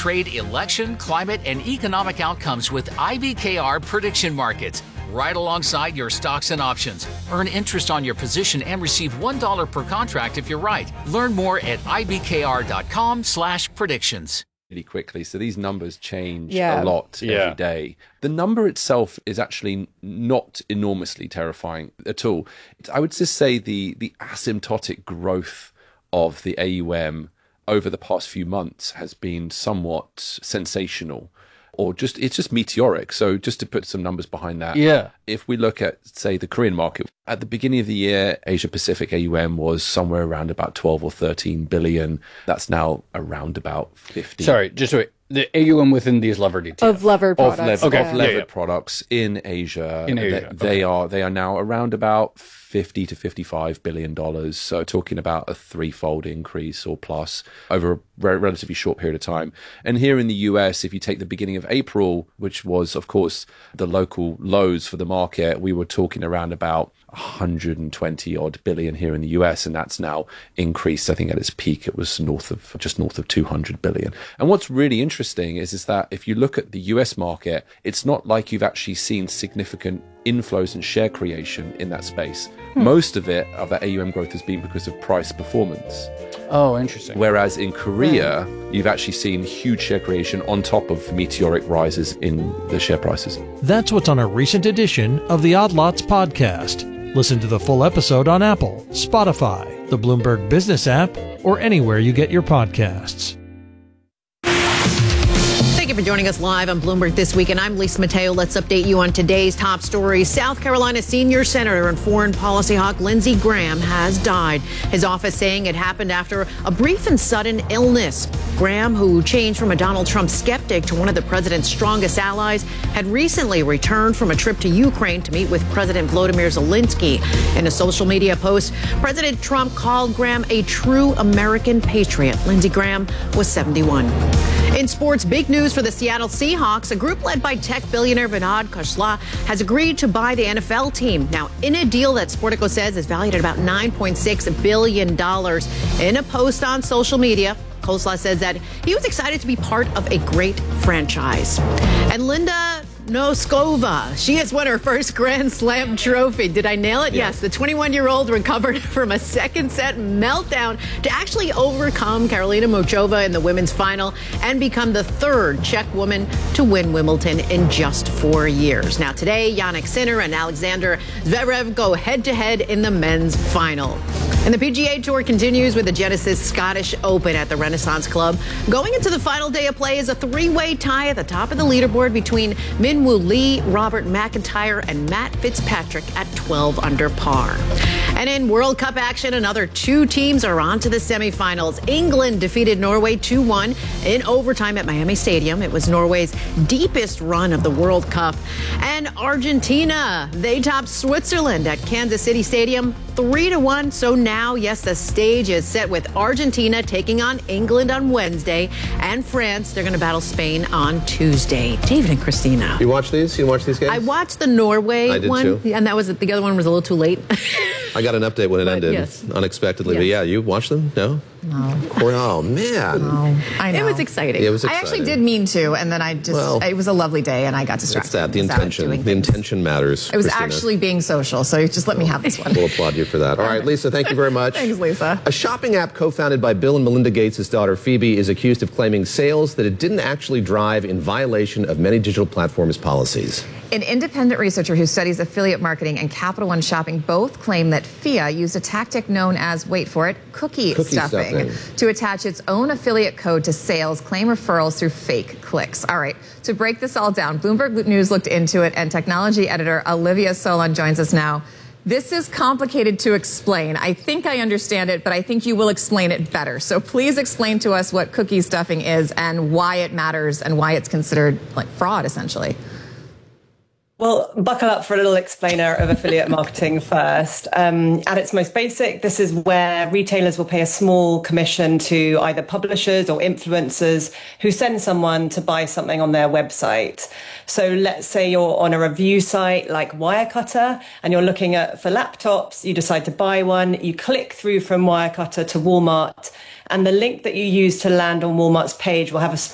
trade election, climate, and economic outcomes with IBKR prediction markets, right alongside your stocks and options. Earn interest on your position and receive $1 per contract if you're right. Learn more at ibkr.com/predictions. Really quickly. So these numbers change a lot every day. The number itself is actually not enormously terrifying at all. I would just say the asymptotic growth of the AUM over the past few months has been somewhat sensational, or it's just meteoric. So just to put some numbers behind that, if we look at, say, the Korean market, at the beginning of the year, Asia Pacific AUM was somewhere around about 12 or 13 billion. That's now around about 50. Sorry, just wait. The AUM within these levered ETFs. Of levered products. Of levered products in Asia. They are now around about $50 to $55 billion. So talking about a threefold increase or plus over a relatively short period of time. And here in the US, if you take the beginning of April, which was, of course, the local lows for the market, we were talking around about 120 odd billion here in the US, and that's now increased. I think at its peak it was just north of 200 billion. And what's really interesting is that if you look at the US market, it's not like you've actually seen significant inflows and share creation in that space. Most of that AUM growth has been because of price performance. Oh, interesting. Whereas in Korea, you've actually seen huge share creation on top of meteoric rises in the share prices. That's what's on a recent edition of the Odd Lots podcast. Listen to the full episode on Apple, Spotify, the Bloomberg Business app, or anywhere you get your podcasts. Thank you for joining us live on Bloomberg This Week, and I'm Lisa Mateo. Let's update you on today's top stories. South Carolina senior senator and foreign policy hawk Lindsey Graham has died. His office saying it happened after a brief and sudden illness. Graham, who changed from a Donald Trump skeptic to one of the president's strongest allies, had recently returned from a trip to Ukraine to meet with President Volodymyr Zelensky. In a social media post, President Trump called Graham a true American patriot. Lindsey Graham was 71. In sports, big news for the Seattle Seahawks. A group led by tech billionaire Vinod Khosla has agreed to buy the NFL team. Now, in a deal that Sportico says is valued at about $9.6 billion. In a post on social media, Khosla says that he was excited to be part of a great franchise. And Linda Noskova, she has won her first Grand Slam trophy. Did I nail it? Yes. The 21-year-old recovered from a second set meltdown to actually overcome Karolina Muchova in the women's final and become the third Czech woman to win Wimbledon in just 4 years. Now today, Jannik Sinner and Alexander Zverev go head-to-head in the men's final. And the PGA Tour continues with the Genesis Scottish Open at the Renaissance Club. Going into the final day of play is a three-way tie at the top of the leaderboard between Minwoo Lee, Robert McIntyre, and Matt Fitzpatrick at 12 under par. And in World Cup action, another two teams are on to the semifinals. England defeated Norway 2-1 in overtime at Miami Stadium. It was Norway's deepest run of the World Cup. And Argentina, they topped Switzerland at Kansas City Stadium 3-1. So now, yes, the stage is set with Argentina taking on England on Wednesday, and France, they're going to battle Spain on Tuesday. David and Christina. You watch these? You watch these games? I watched the Norway one, too. And that was the other one was a little too late. I got an update when it ended, yes. Unexpectedly. Yes. But yeah, you watched them? No? No. Oh, man. No. I know. It was exciting. It was I exciting. actually did mean to, and then it was a lovely day, and I got distracted. It's that, the intention. The intention matters. It was Christina. actually being social, so you just let me have this one. We'll applaud you for that. All right, Lisa, thank you very much. Thanks, Lisa. A shopping app co-founded by Bill and Melinda Gates' daughter Phoebe is accused of claiming sales that it didn't actually drive in violation of many digital platforms' policies. An independent researcher who studies affiliate marketing and Capital One Shopping both claim that FIA used a tactic known as, wait for it, cookie stuffing to attach its own affiliate code to sales, claim referrals through fake clicks. All right, to break this all down, Bloomberg News looked into it, and technology editor Olivia Solon joins us now. This is complicated to explain. I think I understand it, but I think you will explain it better. So please explain to us what cookie stuffing is and why it matters and why it's considered like fraud, essentially. Well, buckle up for a little explainer of affiliate marketing first. At its most basic, this is where retailers will pay a small commission to either publishers or influencers who send someone to buy something on their website. So let's say you're on a review site like Wirecutter and you're looking for laptops, you decide to buy one, you click through from Wirecutter to Walmart, and the link that you use to land on Walmart's page will have a